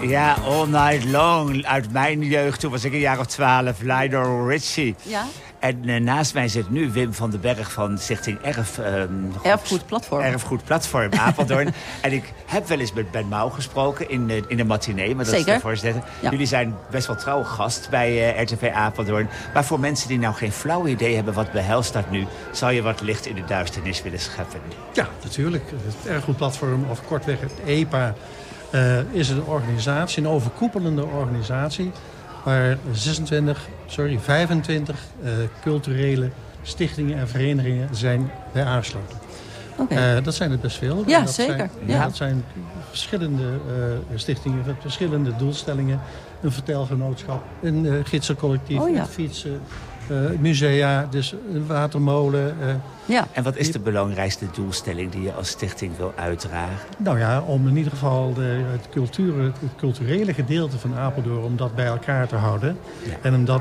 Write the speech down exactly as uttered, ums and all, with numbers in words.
Ja, All Night Long. Uit mijn jeugd, toen was ik een jaar of twaalf. Lionel Richie. Ja. En uh, naast mij zit nu Wim van den Berg van Stichting Erf, um, Erfgoed Platform. Erfgoed Platform, Apeldoorn. En ik heb wel eens met Ben Mouw gesproken in de, in de matinee. Maar dat Zeker. is de voorzitter. Ja. Jullie zijn best wel trouwe gast bij uh, R T V Apeldoorn. Maar voor mensen die nou geen flauw idee hebben wat behelst dat nu, zou je wat licht in de duisternis willen scheppen? Ja, natuurlijk. Het Erfgoed Platform, of kortweg het E P A, uh, is een organisatie, een overkoepelende organisatie, waar zesentwintig, sorry, vijfentwintig uh, culturele stichtingen en verenigingen zijn bij aangesloten. Okay. Uh, dat zijn er best veel. Ja, dat zeker. Zijn, ja. Dat zijn verschillende uh, stichtingen met verschillende doelstellingen. Een vertelgenootschap, een uh, gidsencollectief, oh, ja. een fietsen, uh, musea, dus een watermolen. Uh, ja. En wat is de belangrijkste doelstelling die je als stichting wil uitdragen? Nou ja, om in ieder geval de, het, cultuur, het culturele gedeelte van Apeldoorn, om dat bij elkaar te houden. Ja. En om dat